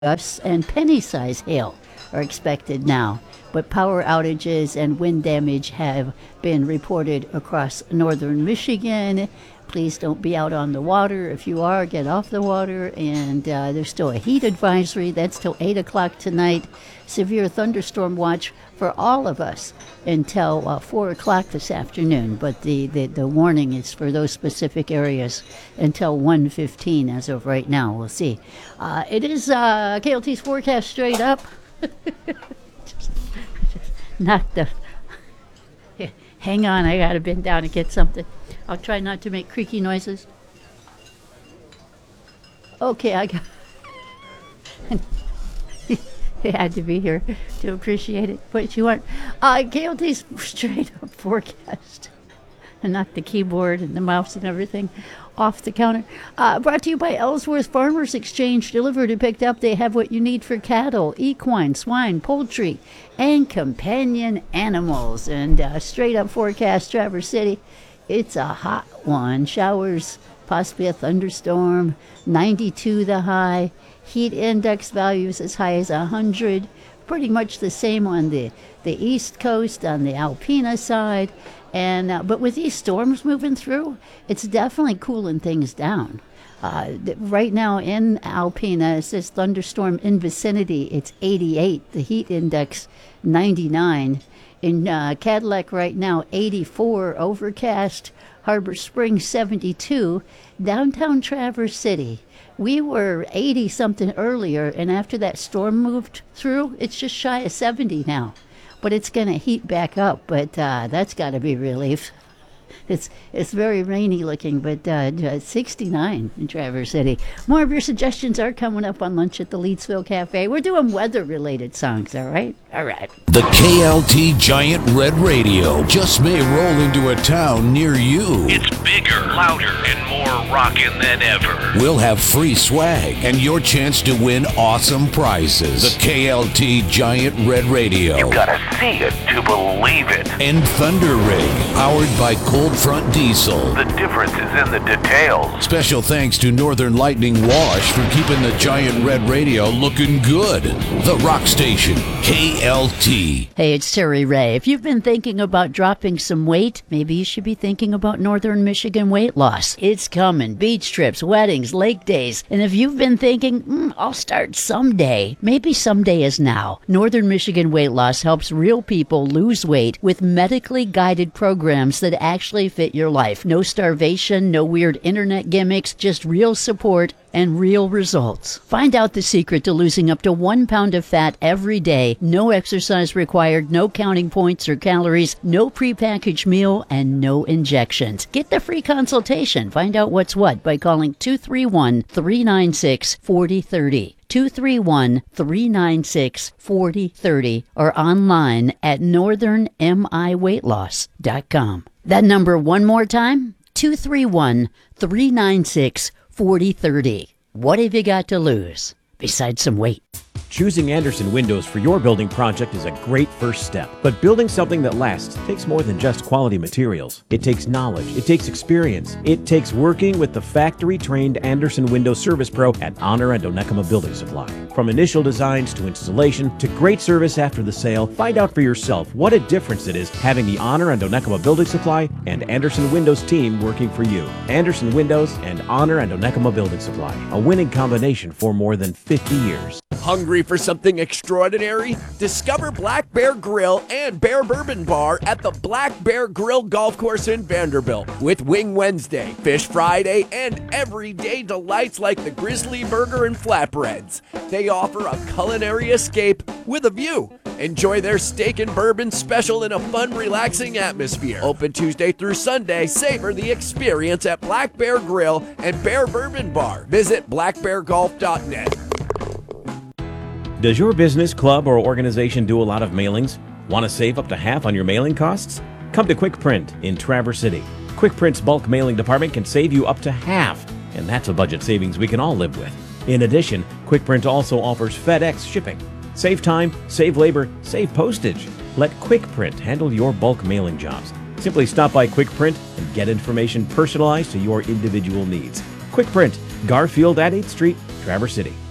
gusts and penny-size hail are expected now, but power outages and wind damage have been reported across northern Michigan. Please don't be out on the water. If you are, get off the water. And there's still a heat advisory. That's till 8 o'clock tonight. Severe thunderstorm watch for all of us until 4 o'clock this afternoon. But the warning is for those specific areas until 1:15 as of right now. We'll see. It is KLT's forecast straight up. just not the... Hang on, I got to bend down and get something. I'll try not to make creaky noises. Okay, I got... You had to be here to appreciate it, but you aren't. KLT's straight up forecast. And not the keyboard and the mouse and everything off the counter. Brought to you by Ellsworth Farmers Exchange. Delivered and picked up. They have what you need for cattle, equine, swine, poultry, and companion animals. And straight up forecast, Traverse City. It's a hot one. Showers, possibly a thunderstorm. 92 the high. Heat index values as high as 100. Pretty much the same on the East Coast, on the Alpena side. And but with these storms moving through, it's definitely cooling things down. Right now in Alpena, it says thunderstorm in vicinity. It's 88. The heat index 99. In Cadillac right now, 84. Overcast. Harbor Springs 72. Downtown Traverse City, we were 80 something earlier, and after that storm moved through, it's just shy of 70 now. But it's going to heat back up, but that's got to be relief. It's very rainy looking, but 69 in Traverse City. More of your suggestions are coming up on lunch at the Leedsville Cafe. We're doing weather-related songs, all right? All right. The KLT Giant Red Radio just may roll into a town near you. It's bigger, louder, and more rockin' than ever. We'll have free swag and your chance to win awesome prizes. The KLT Giant Red Radio. You gotta see it to believe it. And Thunder Rig, powered by Cold Front Diesel. The difference is in the details. Special thanks to Northern Lightning Wash for keeping the Giant Red Radio looking good. The Rock Station, KLT. Hey, it's Terry Ray. If you've been thinking about dropping some weight, maybe you should be thinking about Northern Michigan weight loss. It's coming. Beach trips, weddings, lake days. And if you've been thinking, I'll start someday, maybe someday is now. Northern Michigan Weight Loss helps real people lose weight with medically guided programs that actually fit your life. No starvation, no weird internet gimmicks, just real support and real results. Find out the secret to losing up to 1 pound of fat every day. No exercise required, no counting points or calories, no prepackaged meal, and no injections. Get the free consultation. Find out what's what by calling 231-396-4030. 231-396-4030 or online at northernmiweightloss.com. That number one more time, 231-396-4030. What have you got to lose besides some weight? Choosing Andersen Windows for your building project is a great first step. But building something that lasts takes more than just quality materials. It takes knowledge. It takes experience. It takes working with the factory-trained Andersen Windows Service Pro at Honor and Onekama Building Supply. From initial designs to installation to great service after the sale, find out for yourself what a difference it is having the Honor and Onekama Building Supply and Andersen Windows team working for you. Andersen Windows and Honor and Onekama Building Supply, a winning combination for more than 50 years. Hungry for something extraordinary? Discover Black Bear Grill and Bear Bourbon Bar at the Black Bear Grill Golf Course in Vanderbilt with Wing Wednesday, Fish Friday, and everyday delights like the Grizzly Burger and Flatbreads. They offer a culinary escape with a view. Enjoy their steak and bourbon special in a fun, relaxing atmosphere. Open Tuesday through Sunday. Savor the experience at Black Bear Grill and Bear Bourbon Bar. Visit blackbeargolf.net. Does your business, club, or organization do a lot of mailings? Want to save up to half on your mailing costs? Come to QuickPrint in Traverse City. QuickPrint's bulk mailing department can save you up to half, and that's a budget savings we can all live with. In addition, QuickPrint also offers FedEx shipping. Save time, save labor, save postage. Let QuickPrint handle your bulk mailing jobs. Simply stop by QuickPrint and get information personalized to your individual needs. QuickPrint, Garfield at 8th Street, Traverse City.